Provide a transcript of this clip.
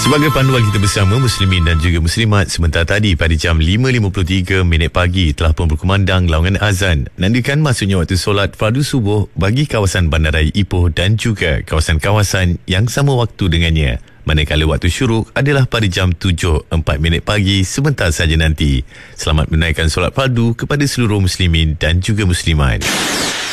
Sebagai panduan kita bersama Muslimin dan juga Muslimat, sebentar tadi pada jam 5.53 pagi telah pun berkumandang laungan azan. Nantikan masuknya waktu solat fardu subuh bagi kawasan Bandaraya Ipoh dan juga kawasan-kawasan yang sama waktu dengannya. Manakala waktu syuruk adalah pada jam 7.04 pagi sebentar saja nanti. Selamat menunaikan solat fardu kepada seluruh Muslimin dan juga Muslimat.